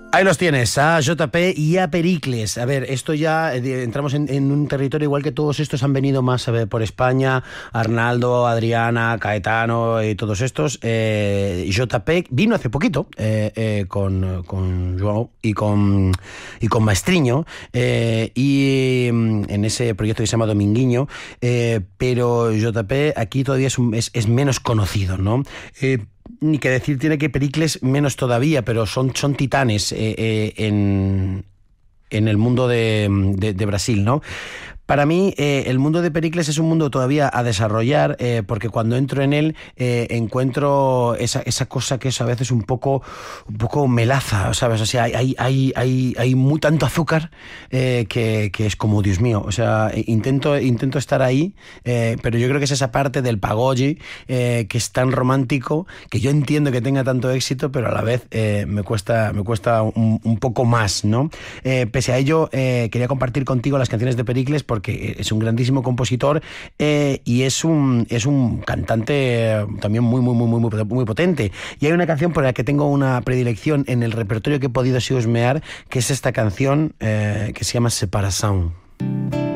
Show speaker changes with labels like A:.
A: Ahí los tienes, a JP y a Pericles. A ver, esto ya entramos en un territorio igual que todos estos han venido más a ver, por España. Arnaldo, Adriana, Caetano y todos estos. JP vino hace poquito con Joao y con Maestriño y en ese proyecto que se llama Dominguiño. Pero JP aquí todavía es menos conocido, ¿no? Ni que decir tiene que Pericles menos todavía, pero son titanes en el mundo de Brasil, ¿no? Para mí, el mundo de Pericles es un mundo todavía a desarrollar, porque cuando entro en él encuentro esa cosa que es a veces un poco melaza, ¿sabes? O sea, hay muy tanto azúcar que es como, Dios mío, o sea, intento estar ahí, pero yo creo que es esa parte del pagode que es tan romántico, que yo entiendo que tenga tanto éxito, pero a la vez me cuesta un poco más, ¿no? Pese a ello, quería compartir contigo las canciones de Pericles porque es un grandísimo compositor y es un cantante también muy potente. Y hay una canción por la que tengo una predilección en el repertorio que he podido husmear, que es esta canción que se llama Separación.